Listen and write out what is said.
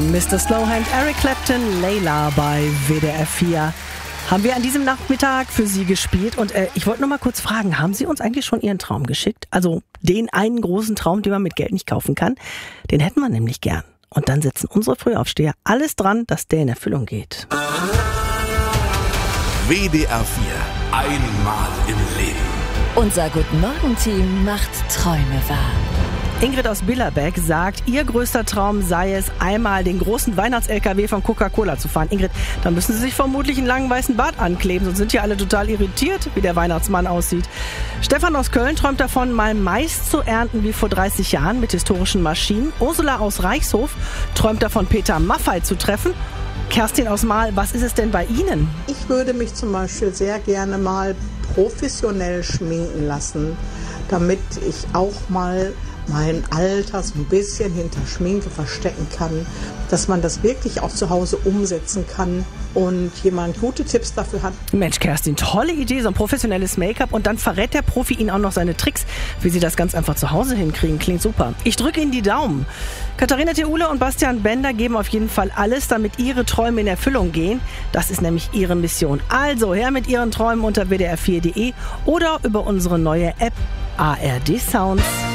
Mr. Slowhand, Eric Clapton, Layla bei WDR 4. Haben wir an diesem Nachmittag für Sie gespielt. Und ich wollte noch mal kurz fragen, haben Sie uns eigentlich schon Ihren Traum geschickt? Also den einen großen Traum, den man mit Geld nicht kaufen kann? Den hätten wir nämlich gern. Und dann setzen unsere Frühaufsteher alles dran, dass der in Erfüllung geht. WDR 4. Einmal im Leben. Unser Guten-Morgen-Team macht Träume wahr. Ingrid aus Billerbeck sagt, ihr größter Traum sei es, einmal den großen Weihnachts-LKW von Coca-Cola zu fahren. Ingrid, da müssen Sie sich vermutlich einen langen weißen Bart ankleben, sonst sind ja alle total irritiert, wie der Weihnachtsmann aussieht. Stefan aus Köln träumt davon, mal Mais zu ernten wie vor 30 Jahren mit historischen Maschinen. Ursula aus Reichshof träumt davon, Peter Maffay zu treffen. Kerstin aus Mahl, was ist es denn bei Ihnen? Ich würde mich zum Beispiel sehr gerne mal professionell schminken lassen, damit ich auch mal mein Alter so ein bisschen hinter Schminke verstecken kann, dass man das wirklich auch zu Hause umsetzen kann und jemand gute Tipps dafür hat. Mensch, Kerstin, tolle Idee, so ein professionelles Make-up und dann verrät der Profi Ihnen auch noch seine Tricks, wie Sie das ganz einfach zu Hause hinkriegen. Klingt super. Ich drücke Ihnen die Daumen. Katharina Theule und Bastian Bender geben auf jeden Fall alles, damit Ihre Träume in Erfüllung gehen. Das ist nämlich Ihre Mission. Also her mit Ihren Träumen unter wdr4.de oder über unsere neue App ARD Sounds.